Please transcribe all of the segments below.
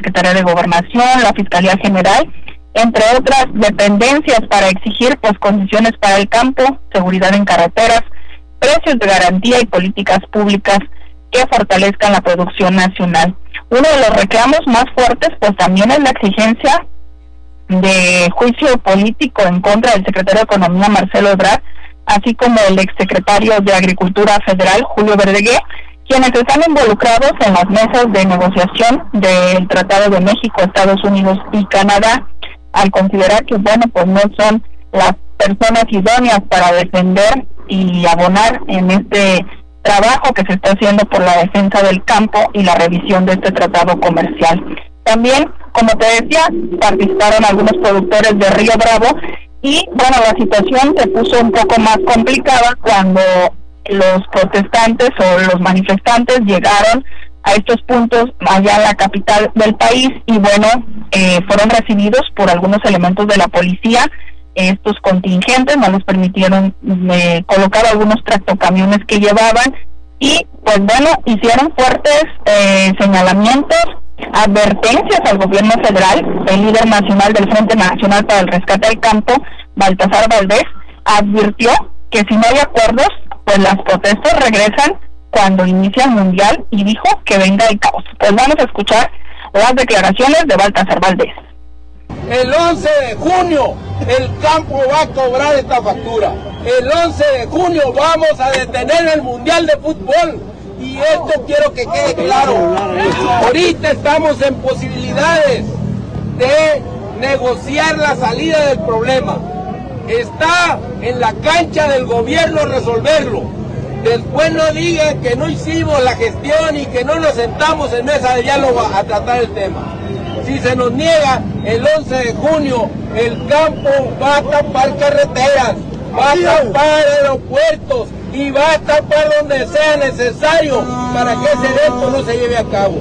Secretaría de Gobernación, la Fiscalía General, entre otras dependencias, para exigir pues condiciones para el campo, seguridad en carreteras, precios de garantía y políticas públicas que fortalezcan la producción nacional. Uno de los reclamos más fuertes pues también es la exigencia de juicio político en contra del secretario de Economía, Marcelo Ebrard, así como el exsecretario de Agricultura Federal, Julio Verdeguer, quienes están involucrados en las mesas de negociación del Tratado de México, Estados Unidos y Canadá, al considerar que, bueno, pues no son las personas idóneas para defender y abonar en este trabajo que se está haciendo por la defensa del campo y la revisión de este tratado comercial. También, como te decía, participaron algunos productores de Río Bravo y, bueno, la situación se puso un poco más complicada cuando los protestantes o los manifestantes llegaron a estos puntos allá en la capital del país y, bueno, fueron recibidos por algunos elementos de la policía. Estos contingentes no les permitieron colocar algunos tractocamiones que llevaban y, pues bueno, hicieron fuertes señalamientos, advertencias al gobierno federal. El líder nacional del Frente Nacional para el Rescate del Campo, Baltasar Valdés, advirtió que si no hay acuerdos, pues las protestas regresan cuando inicia el Mundial y dijo que venga el caos. Pues vamos a escuchar las declaraciones de Baltasar Valdés. El 11 de junio el campo va a cobrar esta factura. El 11 de junio vamos a detener el Mundial de Fútbol. Y esto quiero que quede claro. Ahorita estamos en posibilidades de negociar la salida del problema. Está en la cancha del gobierno resolverlo. Después no digan que no hicimos la gestión y que no nos sentamos en mesa de diálogo a tratar el tema. Si se nos niega, el 11 de junio el campo va a tapar carreteras, va a tapar aeropuertos y va a tapar donde sea necesario para que ese evento no se lleve a cabo.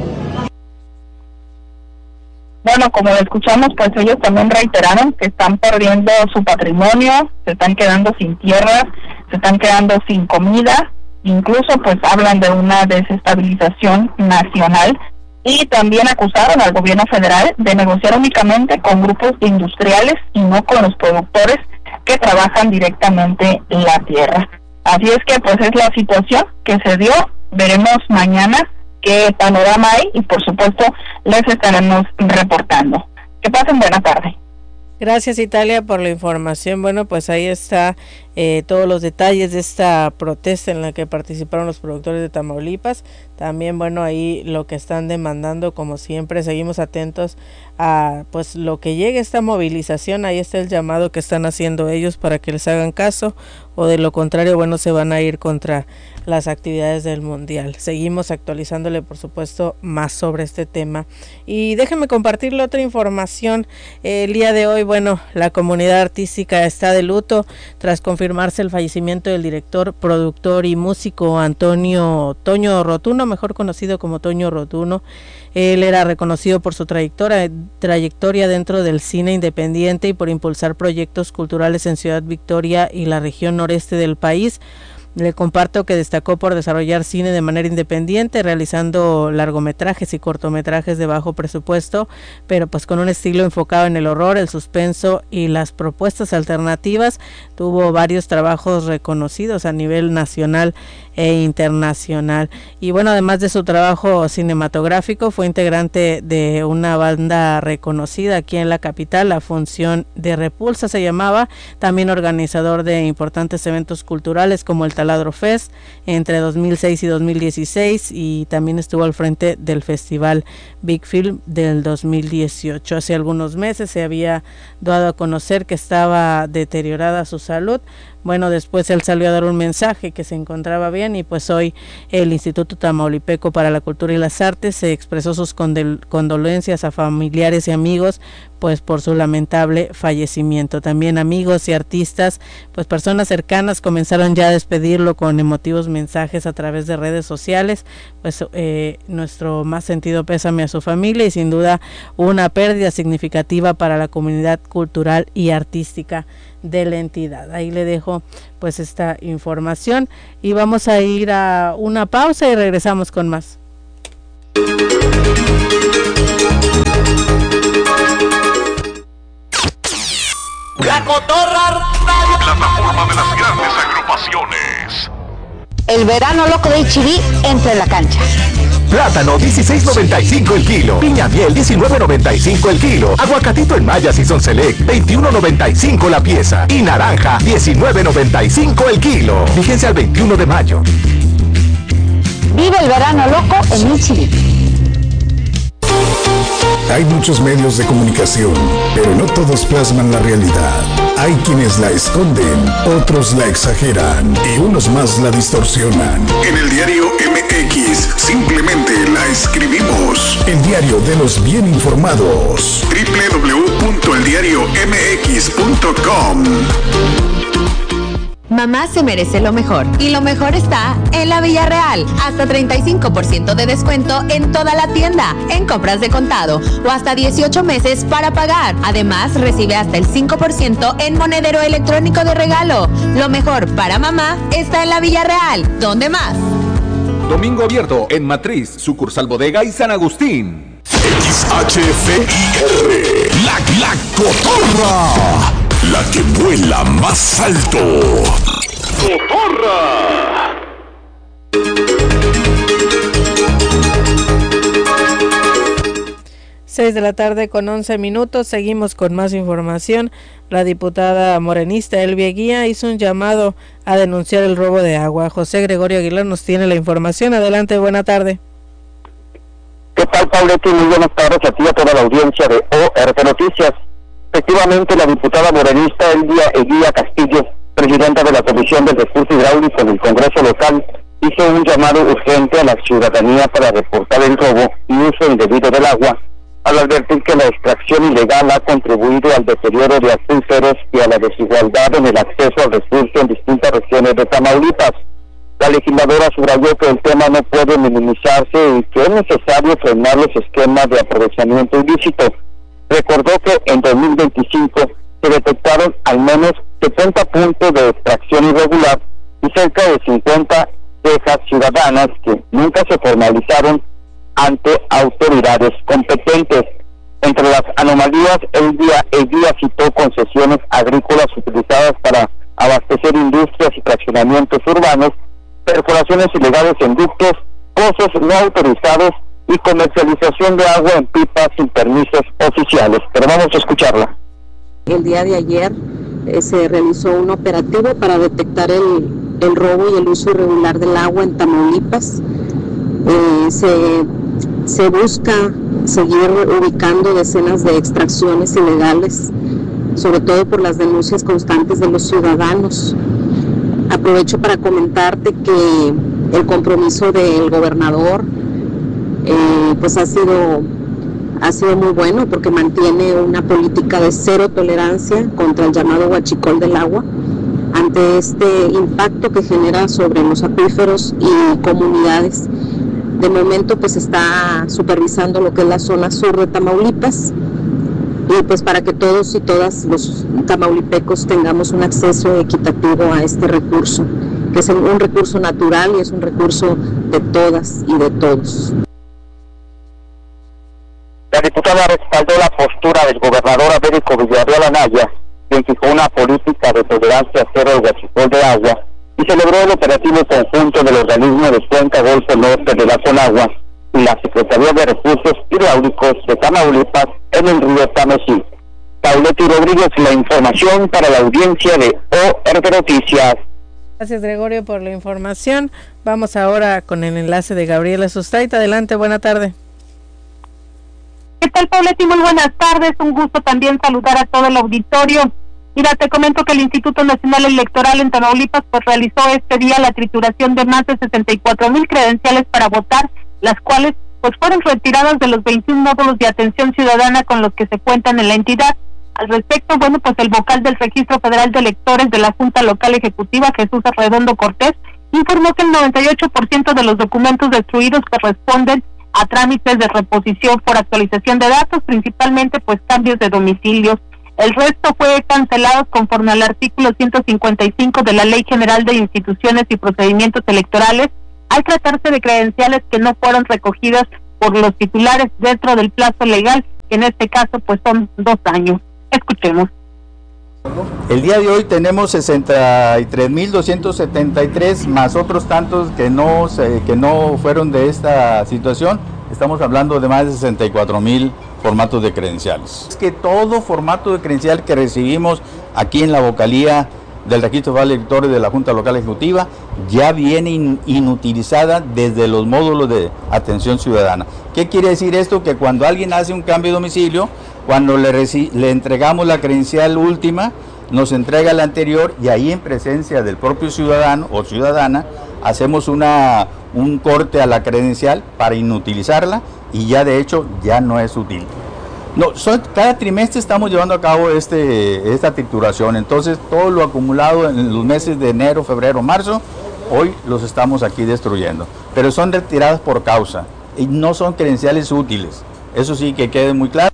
Bueno, como escuchamos, pues ellos también reiteraron que están perdiendo su patrimonio, se están quedando sin tierras, se están quedando sin comida, incluso pues hablan de una desestabilización nacional y también acusaron al gobierno federal de negociar únicamente con grupos industriales y no con los productores que trabajan directamente en la tierra. Así es que pues es la situación que se dio. Veremos mañana qué panorama hay y por supuesto les estaremos reportando. Que pasen buena tarde. Gracias, Italia, por la información. Bueno, pues ahí está todos los detalles de esta protesta en la que participaron los productores de Tamaulipas. También, bueno, ahí lo que están demandando, como siempre, seguimos atentos a pues lo que llegue esta movilización. Ahí está el llamado que están haciendo ellos para que les hagan caso, o de lo contrario, bueno, se van a ir contra las actividades del Mundial. Seguimos actualizándole, por supuesto, más sobre este tema. Y déjenme compartirle otra información. El día de hoy, bueno, la comunidad artística está de luto tras confirmarse el fallecimiento del director, productor y músico Toño Rotuno, mejor conocido como Toño Rotuno. Él era reconocido por su trayectoria dentro del cine independiente y por impulsar proyectos culturales en Ciudad Victoria y la región noreste del país. Le comparto que destacó por desarrollar cine de manera independiente, realizando largometrajes y cortometrajes de bajo presupuesto, pero pues con un estilo enfocado en el horror, el suspenso y las propuestas alternativas. Tuvo varios trabajos reconocidos a nivel nacional e internacional. Y bueno, además de su trabajo cinematográfico, fue integrante de una banda reconocida aquí en la capital, La Función de Repulsa se llamaba, también organizador de importantes eventos culturales como el Taladro Fest entre 2006 y 2016, y también estuvo al frente del Festival Big Film del 2018. Hace algunos meses se había dado a conocer que estaba deteriorada su salud. Bueno, después él salió a dar un mensaje que se encontraba bien, y pues hoy el Instituto Tamaulipeco para la Cultura y las Artes se expresó sus condolencias a familiares y amigos pues por su lamentable fallecimiento. También amigos y artistas, pues personas cercanas, comenzaron ya a despedirlo con emotivos mensajes a través de redes sociales. Pues nuestro más sentido pésame a su familia, y sin duda una pérdida significativa para la comunidad cultural y artística de la entidad. Ahí le dejo pues esta información y vamos a ir a una pausa y regresamos con más. verano loco de H-E-B entra en la cancha. Plátano 16.95 el kilo, piña miel 19.95 el kilo, aguacatito en Maya Season Select 21.95 la pieza y naranja 19.95 el kilo. Vigencia al 21 de mayo. Vive el verano loco en H-E-B. Hay muchos medios de comunicación, pero no todos plasman la realidad. Hay quienes la esconden, otros la exageran y unos más la distorsionan. En el diario MX simplemente la escribimos. El diario de los bien informados. www.eldiariomx.com. Mamá se merece lo mejor y lo mejor está en la Villarreal. Hasta 35% de descuento en toda la tienda, en compras de contado o hasta 18 meses para pagar. Además, recibe hasta el 5% en monedero electrónico de regalo. Lo mejor para mamá está en la Villarreal. ¿Dónde más? Domingo abierto en Matriz, Sucursal Bodega y San Agustín. XHFIR, la cotorra. La que vuela más alto. ¡Cotorra! Seis de la tarde con 11 minutos. Seguimos con más información. La diputada morenista Elvia Eguía hizo un llamado a denunciar el robo de agua. José Gregorio Aguilar nos tiene la información. Adelante, buena tarde. ¿Qué tal, Pauletti? Muy buenas tardes a ti y a toda la audiencia de ORT Noticias. Efectivamente, la diputada morenista Elvia Eguía Castillo, presidenta de la Comisión del Recurso Hidráulico del Congreso Local, hizo un llamado urgente a la ciudadanía para reportar el robo y uso indebido del agua, al advertir que la extracción ilegal ha contribuido al deterioro de acuíferos y a la desigualdad en el acceso al recurso en distintas regiones de Tamaulipas. La legisladora subrayó que el tema no puede minimizarse y que es necesario frenar los esquemas de aprovechamiento ilícito. Recordó que en 2025 se detectaron al menos 70 puntos de extracción irregular y cerca de 50 quejas ciudadanas que nunca se formalizaron ante autoridades competentes. Entre las anomalías, Elvia citó concesiones agrícolas utilizadas para abastecer industrias y fraccionamientos urbanos, perforaciones ilegales en ductos, pozos no autorizados y comercialización de agua en pipas sin permisos oficiales. Pero vamos a escucharla. El día de ayer se realizó un operativo para detectar el robo y el uso irregular del agua en Tamaulipas. Se busca seguir ubicando decenas de extracciones ilegales, sobre todo por las denuncias constantes de los ciudadanos. Aprovecho para comentarte que el compromiso del gobernador pues ha sido muy bueno, porque mantiene una política de cero tolerancia contra el llamado huachicol del agua, ante este impacto que genera sobre los acuíferos y comunidades. De momento pues está supervisando lo que es la zona sur de Tamaulipas, y pues para que todos y todas los tamaulipecos tengamos un acceso equitativo a este recurso, que es un recurso natural y es un recurso de todas y de todos. La diputada respaldó la postura del gobernador Américo Villarreal Anaya, quien fijó una política de tolerancia cero al huachicol de agua, y celebró el operativo conjunto del organismo de Cuenca Golfo Norte de la Conagua y la Secretaría de Recursos Hidráulicos de Tamaulipas en el río Tamesí. Pauletti Rodríguez, la información para la audiencia de ORT Noticias. Gracias, Gregorio, por la información. Vamos ahora con el enlace de Gabriela Sustaita. Adelante, buena tarde. ¿Qué tal, Pauletti? Muy buenas tardes. Un gusto también saludar a todo el auditorio. Mira, te comento que el Instituto Nacional Electoral en Tamaulipas pues realizó este día la trituración de más de 64,000 credenciales para votar, las cuales pues fueron retiradas de los 21 módulos de atención ciudadana con los que se cuentan en la entidad. Al respecto, bueno, pues el vocal del Registro Federal de Electores de la Junta Local Ejecutiva, Jesús Arredondo Cortés, informó que el 98% de los documentos destruidos corresponden a trámites de reposición por actualización de datos, principalmente pues cambios de domicilios. El resto fue cancelado conforme al artículo 155 de la Ley General de Instituciones y Procedimientos Electorales, al tratarse de credenciales que no fueron recogidas por los titulares dentro del plazo legal, que en este caso pues son 2 años. Escuchemos. El día de hoy tenemos 63.273 más otros tantos que no fueron de esta situación. Estamos hablando de más de 64,000 formatos de credenciales. Es que todo formato de credencial que recibimos aquí en la vocalía del Registro Federal de Electores de la Junta Local Ejecutiva ya viene inutilizada desde los módulos de atención ciudadana. ¿Qué quiere decir esto? Que cuando alguien hace un cambio de domicilio, cuando le entregamos la credencial última, nos entrega la anterior y ahí en presencia del propio ciudadano o ciudadana hacemos un corte a la credencial para inutilizarla y ya de hecho ya no es útil. No, cada trimestre estamos llevando a cabo esta trituración, entonces todo lo acumulado en los meses de enero, febrero, marzo, hoy los estamos aquí destruyendo, pero son retiradas por causa y no son credenciales útiles, eso sí que quede muy claro.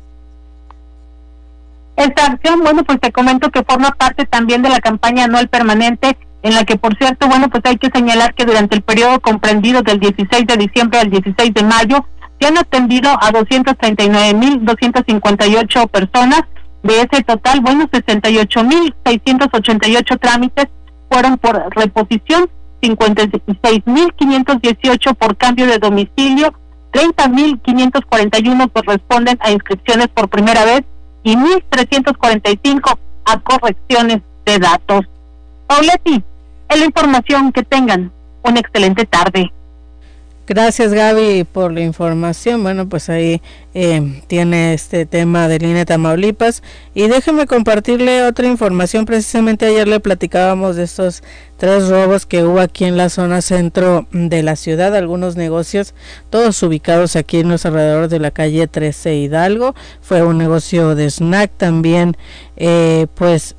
Esta acción, pues te comento que forma parte también de la campaña anual permanente, en la que, por cierto, pues hay que señalar que durante el periodo comprendido del 16 de diciembre al 16 de mayo, se han atendido a 239.258 personas. De ese total, 68.688 trámites fueron por reposición, 56.518 por cambio de domicilio, 30.541 corresponden a inscripciones por primera vez y 1.345 a correcciones de datos. Pauleti, es la información. Que tengan una excelente tarde. Gracias, Gaby, por la información. Bueno, pues ahí tiene este tema del INE Tamaulipas. Y déjeme compartirle otra información. Precisamente ayer le platicábamos de estos 3 robos que hubo aquí en la zona centro de la ciudad, algunos negocios, todos ubicados aquí en los alrededores de la calle 13 Hidalgo. Fue un negocio de snack, también pues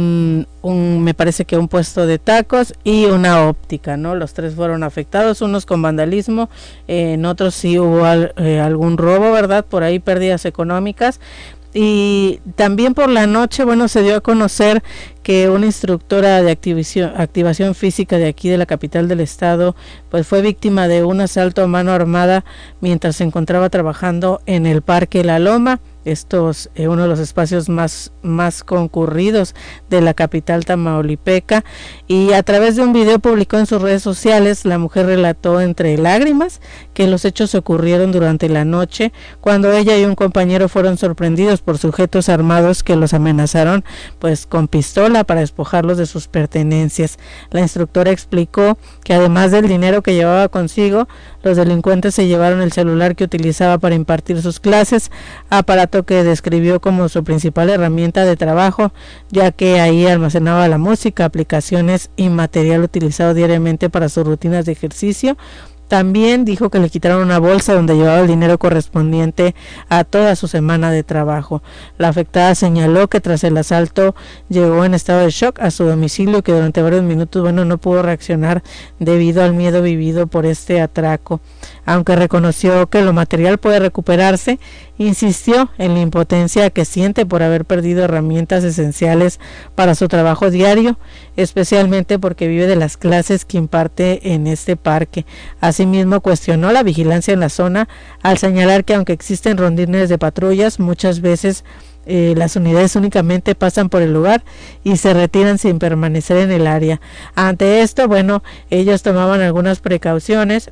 me parece que un puesto de tacos y una óptica, ¿no? Los 3 fueron afectados, unos con vandalismo, en otros sí hubo algún robo, ¿verdad? Por ahí pérdidas económicas. Y también por la noche, se dio a conocer que una instructora de activación física de aquí de la capital del estado, pues fue víctima de un asalto a mano armada mientras se encontraba trabajando en el Parque La Loma. Estos uno de los espacios más concurridos de la capital tamaulipeca, y a través de un video publicado en sus redes sociales, la mujer relató entre lágrimas que los hechos ocurrieron durante la noche, cuando ella y un compañero fueron sorprendidos por sujetos armados que los amenazaron pues con pistola para despojarlos de sus pertenencias. La instructora explicó que además del dinero que llevaba consigo, los delincuentes se llevaron el celular que utilizaba para impartir sus clases, aparato que describió como su principal herramienta de trabajo, ya que ahí almacenaba la música, aplicaciones y material utilizado diariamente para sus rutinas de ejercicio. También dijo que le quitaron una bolsa donde llevaba el dinero correspondiente a toda su semana de trabajo. La afectada señaló que tras el asalto llegó en estado de shock a su domicilio, que durante varios minutos no pudo reaccionar debido al miedo vivido por este atraco. Aunque reconoció que lo material puede recuperarse, insistió en la impotencia que siente por haber perdido herramientas esenciales para su trabajo diario, especialmente porque vive de las clases que imparte en este parque. Asimismo, cuestionó la vigilancia en la zona al señalar que aunque existen rondines de patrullas, muchas veces las unidades únicamente pasan por el lugar y se retiran sin permanecer en el área. Ante esto, ellos tomaban algunas precauciones.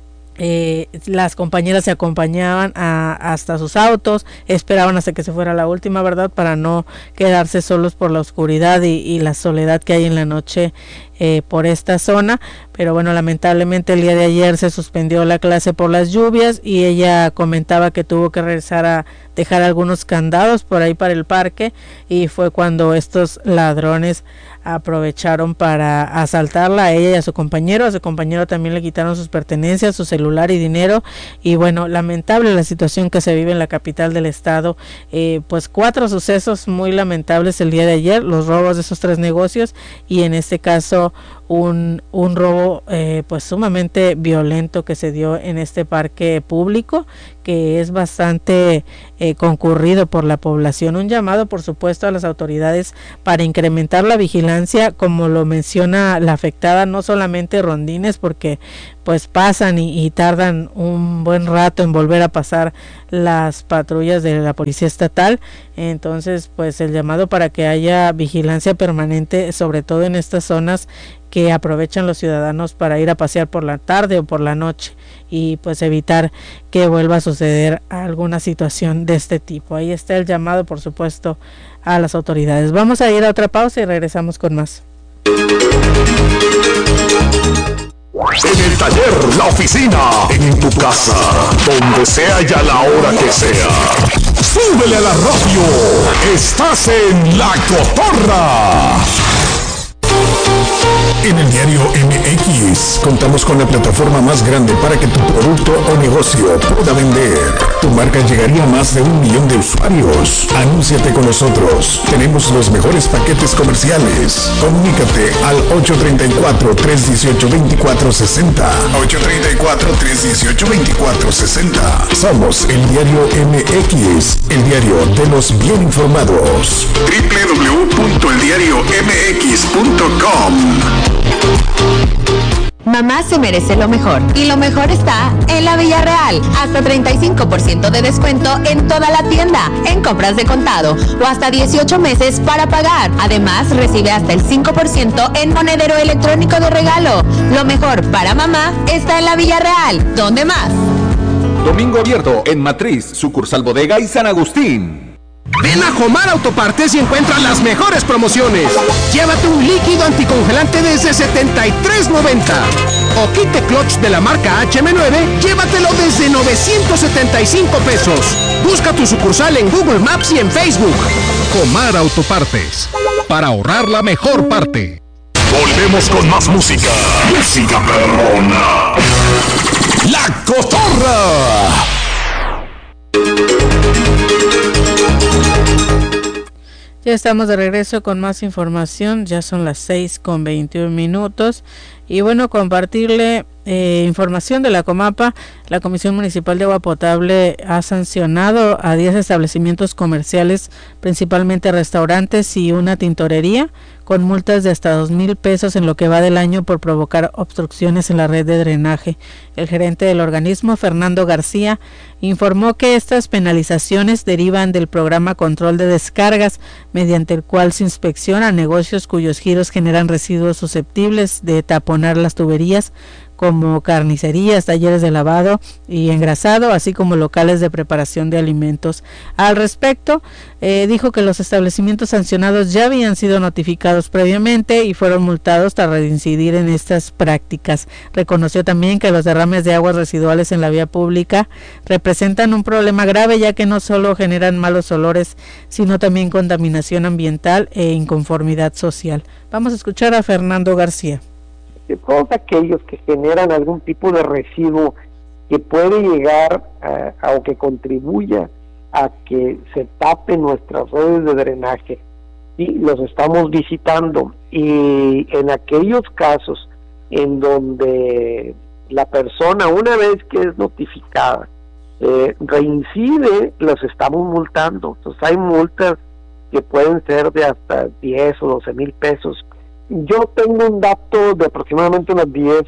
Las compañeras se acompañaban hasta sus autos, esperaban hasta que se fuera la última, ¿verdad? Para no quedarse solos por la oscuridad y la soledad que hay en la noche por esta zona. Pero lamentablemente el día de ayer se suspendió la clase por las lluvias y ella comentaba que tuvo que regresar a dejar algunos candados por ahí para el parque, y fue cuando estos ladrones aprovecharon para asaltarla a ella y a su compañero. A su compañero también le quitaron sus pertenencias, su celular y dinero. Y lamentable la situación que se vive en la capital del estado. Pues 4 sucesos muy lamentables el día de ayer, los robos de esos 3 negocios y en este caso un robo pues sumamente violento que se dio en este parque público, que es bastante concurrido por la población. Un llamado, por supuesto, a las autoridades para incrementar la vigilancia, como lo menciona la afectada, no solamente rondines, porque pues pasan y tardan un buen rato en volver a pasar las patrullas de la policía estatal. Entonces pues el llamado para que haya vigilancia permanente, sobre todo en estas zonas que aprovechan los ciudadanos para ir a pasear por la tarde o por la noche, y pues evitar que vuelva a suceder alguna situación de este tipo. Ahí está el llamado, por supuesto, a las autoridades. Vamos a ir a otra pausa y regresamos con más. En el taller, la oficina, en tu casa, donde sea y a la hora que sea. ¡Súbele a la radio! ¡Estás en La Cotorra! En el diario MX contamos con la plataforma más grande para que tu producto o negocio pueda vender. Tu marca llegaría a más de 1 millón de usuarios. Anúnciate con nosotros. Tenemos los mejores paquetes comerciales. Comunícate al 834-318-2460. 834-318-2460. Somos el diario MX, el diario de los bien informados. www.eldiariomx.com. Mamá se merece lo mejor, y lo mejor está en la Villarreal. Hasta 35% de descuento en toda la tienda, en compras de contado, o hasta 18 meses para pagar. Además, recibe hasta el 5% en monedero electrónico de regalo. Lo mejor para mamá está en la Villarreal. ¿Dónde más? Domingo abierto en Matriz, sucursal Bodega y San Agustín. Ven a Jomar Autopartes y encuentra las mejores promociones. Llévate un líquido anticongelante desde $73.90. O kit de clutch de la marca HM9, llévatelo desde $975. Busca tu sucursal en Google Maps y en Facebook. Jomar Autopartes, para ahorrar la mejor parte. Volvemos con más música. Música perrona. La Cotorra. Ya estamos de regreso con más información, ya son las 6:21. Y bueno, compartirle información de la Comapa. La Comisión Municipal de Agua Potable ha sancionado a 10 establecimientos comerciales, principalmente restaurantes y una tintorería, con multas de hasta 2,000 pesos en lo que va del año por provocar obstrucciones en la red de drenaje. El gerente del organismo, Fernando García, informó que estas penalizaciones derivan del programa Control de Descargas, mediante el cual se inspecciona negocios cuyos giros generan residuos susceptibles de taponar las tuberías, como carnicerías, talleres de lavado y engrasado, así como locales de preparación de alimentos. Al respecto, dijo que los establecimientos sancionados ya habían sido notificados previamente y fueron multados tras reincidir en estas prácticas. Reconoció también que los derrames de aguas residuales en la vía pública representan un problema grave, ya que no solo generan malos olores, sino también contaminación ambiental e inconformidad social. Vamos a escuchar a Fernando García. Todos aquellos que generan algún tipo de residuo que puede llegar o que contribuya a que se tapen nuestras redes de drenaje, y los estamos visitando, y en aquellos casos en donde la persona, una vez que es notificada, reincide, los estamos multando. Entonces hay multas que pueden ser de hasta 10 o 12,000 pesos. Yo tengo un dato de aproximadamente unos 10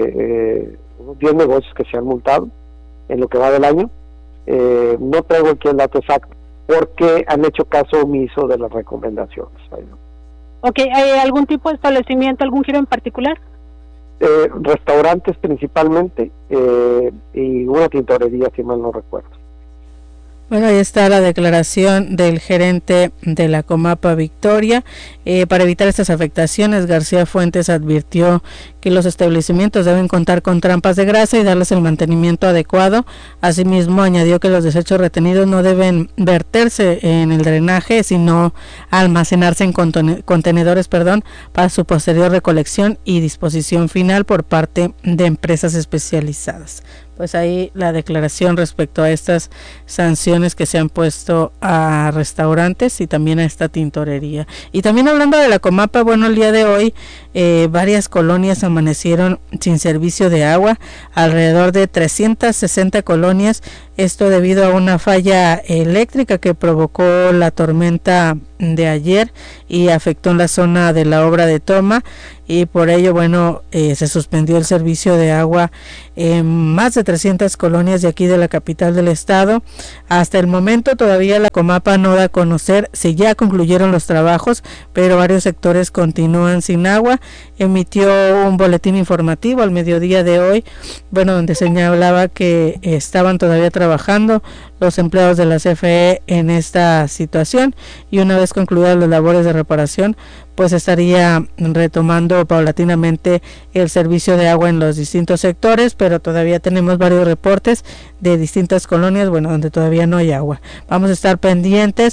negocios que se han multado en lo que va del año. No traigo aquí el dato exacto porque han hecho caso omiso de las recomendaciones. Ok, ¿hay algún tipo de establecimiento, algún giro en particular? Restaurantes principalmente y una tintorería, si mal no recuerdo. Bueno, ahí está la declaración del gerente de la Comapa Victoria. Para evitar estas afectaciones, García Fuentes advirtió que los establecimientos deben contar con trampas de grasa y darles el mantenimiento adecuado. Asimismo, añadió que los desechos retenidos no deben verterse en el drenaje, sino almacenarse en contenedores, para su posterior recolección y disposición final por parte de empresas especializadas. pues ahí la declaración respecto a estas sanciones que se han puesto a restaurantes y también a esta tintorería. Y también hablando de la Comapa, bueno, el día de hoy varias colonias amanecieron sin servicio de agua, alrededor de 360 colonias, esto debido a una falla eléctrica que provocó la tormenta de ayer y afectó en la zona de la obra de toma, y por ello, bueno, se suspendió el servicio de agua en más de 300 colonias de aquí de la capital del estado. Hasta el momento todavía la Comapa no da a conocer si ya concluyeron los trabajos, pero varios sectores continúan sin agua. Emitió un boletín informativo al mediodía de hoy, bueno, donde señalaba que estaban todavía trabajando los empleados de la CFE en esta situación, y una vez concluidas las labores de reparación, pues estaría retomando paulatinamente el servicio de agua en los distintos sectores, pero todavía tenemos varios reportes de distintas colonias, bueno, donde todavía no hay agua. Vamos a estar pendientes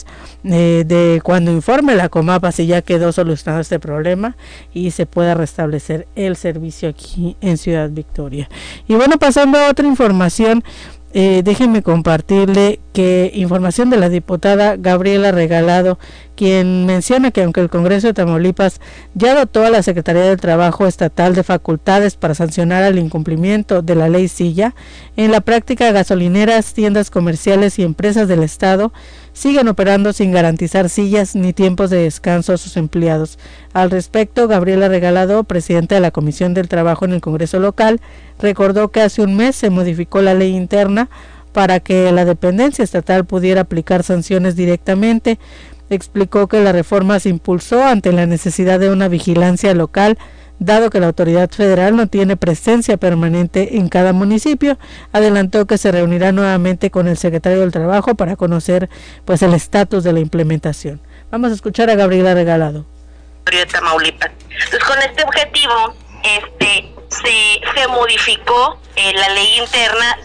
de cuando informe la Comapa si ya quedó solucionado este problema y se pueda restablecer el servicio aquí en Ciudad Victoria. Y bueno, pasando a otra información, déjenme compartirle que información de la diputada Gabriela Regalado, quien menciona que aunque el Congreso de Tamaulipas ya dotó a la Secretaría del Trabajo Estatal de facultades para sancionar el incumplimiento de la ley Silla, en la práctica gasolineras, tiendas comerciales y empresas del Estado siguen operando sin garantizar sillas ni tiempos de descanso a sus empleados. Al respecto, Gabriela Regalado, presidenta de la Comisión del Trabajo en el Congreso local, recordó que hace un mes se modificó la ley interna para que la dependencia estatal pudiera aplicar sanciones directamente. Explicó que la reforma se impulsó ante la necesidad de una vigilancia local, dado que la autoridad federal no tiene presencia permanente en cada municipio. Adelantó que se reunirá nuevamente con el secretario del Trabajo para conocer pues el estatus de la implementación. Vamos a escuchar a Gabriela Regalado. De Tamaulipas. Entonces, con este objetivo, se modificó la ley interna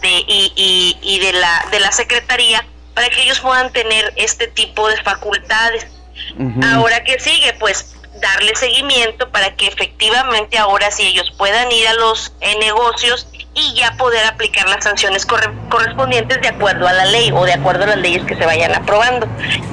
de la Secretaría para que ellos puedan tener este tipo de facultades. Ahora, ¿qué sigue? Pues darle seguimiento para que efectivamente ahora sí ellos puedan ir a los negocios y ya poder aplicar las sanciones correspondientes de acuerdo a la ley o de acuerdo a las leyes que se vayan aprobando.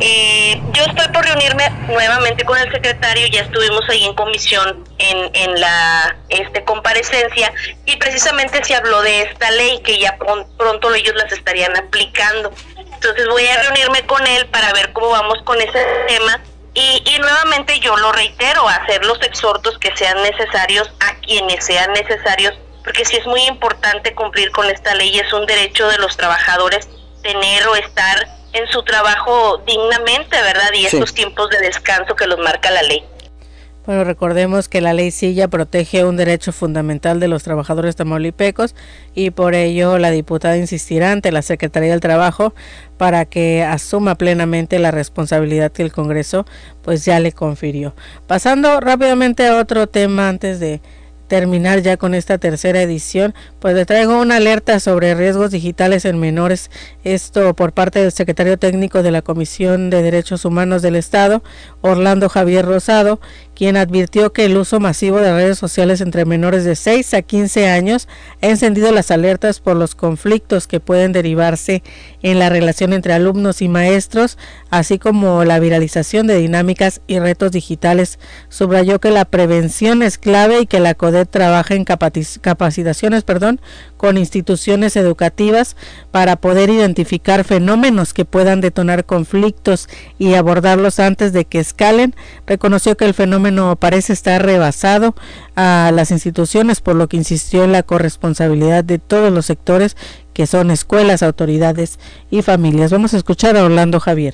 Yo estoy por reunirme nuevamente con el secretario, ya estuvimos ahí en comisión en la comparecencia, y precisamente se habló de esta ley que ya pronto ellos las estarían aplicando. Entonces voy a reunirme con él para ver cómo vamos con ese tema. Y nuevamente yo lo reitero, hacer los exhortos que sean necesarios a quienes sean necesarios, porque sí es muy importante cumplir con esta ley, es un derecho de los trabajadores tener o estar en su trabajo dignamente, ¿verdad? Y estos tiempos de descanso que los marca la ley. Bueno, recordemos que la ley Silla protege un derecho fundamental de los trabajadores tamaulipecos, y por ello la diputada insistirá ante la Secretaría del Trabajo para que asuma plenamente la responsabilidad que el Congreso pues ya le confirió. Pasando rápidamente a otro tema antes de terminar ya con esta tercera edición, pues le traigo una alerta sobre riesgos digitales en menores, esto por parte del secretario técnico de la Comisión de Derechos Humanos del Estado, Orlando Javier Rosado, quien advirtió que el uso masivo de redes sociales entre menores de 6 a 15 años ha encendido las alertas por los conflictos que pueden derivarse en la relación entre alumnos y maestros, así como la viralización de dinámicas y retos digitales. Subrayó que la prevención es clave y que la CODET trabaja en capacitaciones con instituciones educativas para poder identificar fenómenos que puedan detonar conflictos y abordarlos antes de que escalen. Reconoció que el fenómeno parece estar rebasado a las instituciones, por lo que insistió en la corresponsabilidad de todos los sectores, que son escuelas, autoridades y familias. Vamos a escuchar a Orlando Javier.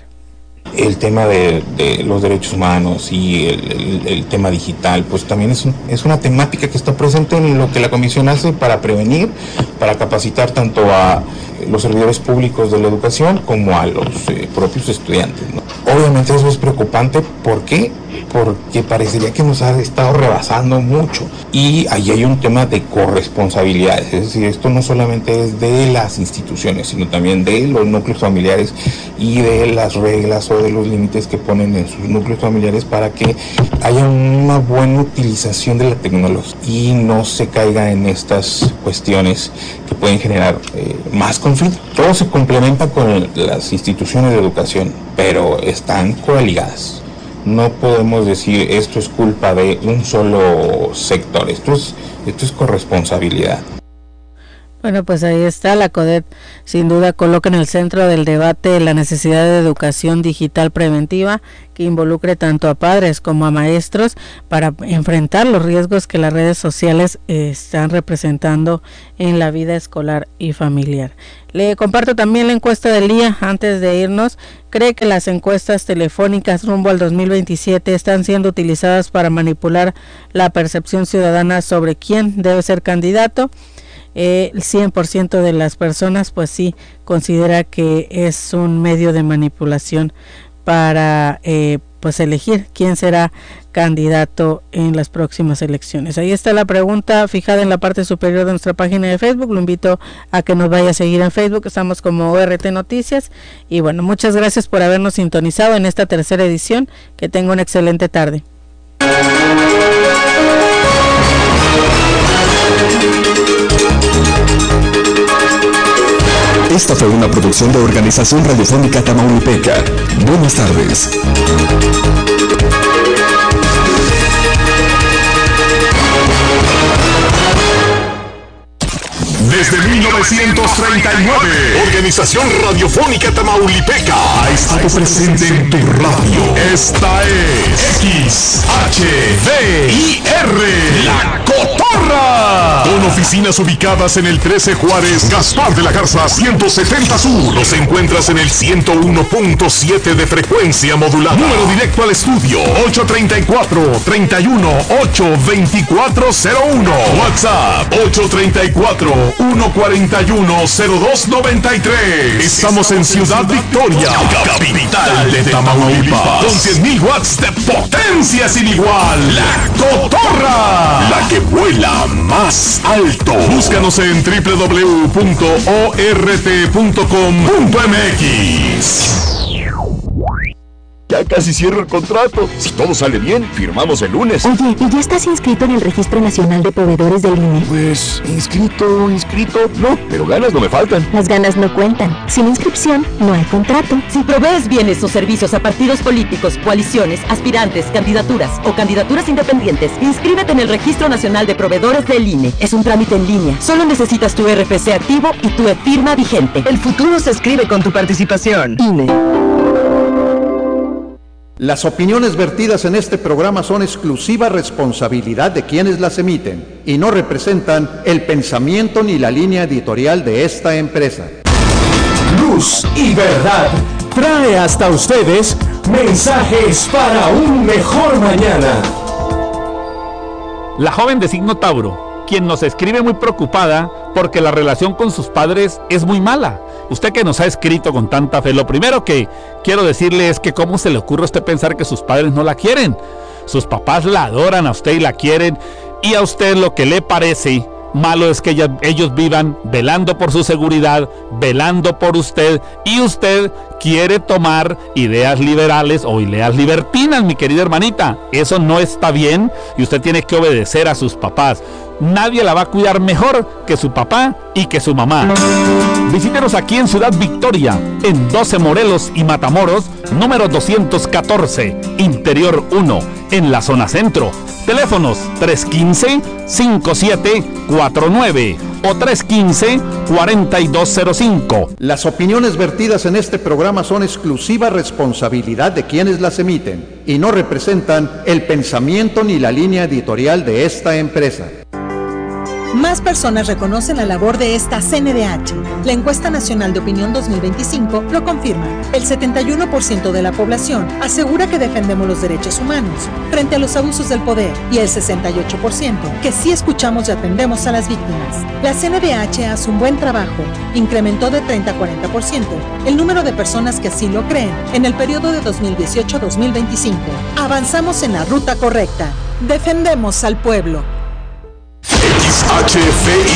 El tema de los derechos humanos y el tema digital, pues también es una temática que está presente en lo que la Comisión hace para prevenir, para capacitar tanto a los servidores públicos de la educación como a los propios estudiantes, ¿no? Obviamente eso es preocupante. ¿Por qué? porque parecería que nos ha estado rebasando mucho. Y ahí hay un tema de corresponsabilidades, es decir, esto no solamente es de las instituciones, sino también de los núcleos familiares y de las reglas o de los límites que ponen en sus núcleos familiares para que haya una buena utilización de la tecnología y no se caiga en estas cuestiones que pueden generar más conflicto. Todo se complementa con las instituciones de educación, pero están coaligadas. No podemos decir esto es culpa de un solo sector, esto es corresponsabilidad. Bueno, pues ahí está, la CODET sin duda coloca en el centro del debate la necesidad de educación digital preventiva que involucre tanto a padres como a maestros para enfrentar los riesgos que las redes sociales están representando en la vida escolar y familiar. Le comparto también la encuesta del día antes de irnos. ¿Cree que las encuestas telefónicas rumbo al 2027 están siendo utilizadas para manipular la percepción ciudadana sobre quién debe ser candidato? El 100% de las personas pues sí considera que es un medio de manipulación para pues elegir quién será candidato en las próximas elecciones. Ahí está la pregunta fijada en la parte superior de nuestra página de Facebook. Lo invito a que nos vaya a seguir en Facebook, estamos como ORT Noticias. Y bueno, muchas gracias por habernos sintonizado en esta tercera edición. Que tenga una excelente tarde. Esta fue una producción de Organización Radiofónica Tamaulipeca. Buenas tardes. Desde 1939, Organización Radiofónica Tamaulipeca ha estado presente en tu radio. Esta es XHDIR, La Cotorra. Con oficinas ubicadas en el 13 Juárez, Gaspar de la Garza 170 Sur. Los encuentras en el 101.7 de frecuencia modulada. Número directo al estudio 834-31-82401. WhatsApp 834-141-0293. Estamos en Ciudad Victoria, capital de Tamaulipas, con 100,000 watts de potencia sin igual. La Cotorra, la que vuela más alto. Búscanos en www.ort.com.mx. Ya casi cierro el contrato. Si todo sale bien, firmamos el lunes. Oye, ¿y ya estás inscrito en el Registro Nacional de Proveedores del INE? Pues, inscrito, no, pero ganas no me faltan. Las ganas no cuentan. Sin inscripción, no hay contrato. Si provees bienes o servicios a partidos políticos, coaliciones, aspirantes, candidaturas o candidaturas independientes, inscríbete en el Registro Nacional de Proveedores del INE. Es un trámite en línea. Solo necesitas tu RFC activo y tu e-firma vigente. El futuro se escribe con tu participación. INE. Las opiniones vertidas en este programa son exclusiva responsabilidad de quienes las emiten y no representan el pensamiento ni la línea editorial de esta empresa. Luz y Verdad trae hasta ustedes mensajes para un mejor mañana. La joven de signo Tauro, quien nos escribe muy preocupada porque la relación con sus padres es muy mala. Usted que nos ha escrito con tanta fe, lo primero que quiero decirle es que cómo se le ocurre a usted pensar que sus padres no la quieren. Sus papás la adoran a usted y la quieren, y a usted lo que le parece malo es que ellos vivan velando por su seguridad, velando por usted, y usted quiere tomar ideas liberales o ideas libertinas, mi querida hermanita. Eso no está bien y usted tiene que obedecer a sus papás. Nadie la va a cuidar mejor que su papá y que su mamá. Visítenos aquí en Ciudad Victoria, en 12 Morelos y Matamoros, número 214, Interior 1, en la zona centro. Teléfonos 315-5749 o 315-4205. Las opiniones vertidas en este programa son exclusiva responsabilidad de quienes las emiten y no representan el pensamiento ni la línea editorial de esta empresa. Más personas reconocen la labor de esta CNDH. La encuesta nacional de opinión 2025 lo confirma. El 71% de la población asegura que defendemos los derechos humanos frente a los abusos del poder y el 68% que sí escuchamos y atendemos a las víctimas. La CNDH hace un buen trabajo. Incrementó de 30 a 40% el número de personas que así lo creen en el periodo de 2018-2025. Avanzamos en la ruta correcta. Defendemos al pueblo. XHFI